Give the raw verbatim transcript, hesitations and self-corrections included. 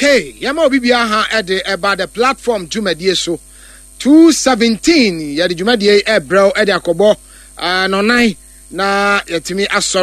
Okay, yama obi bia ha e de about the platform Jumadie so two seventeen ya de Jumadie e brel e de akobo uh, no nine na yetimi aso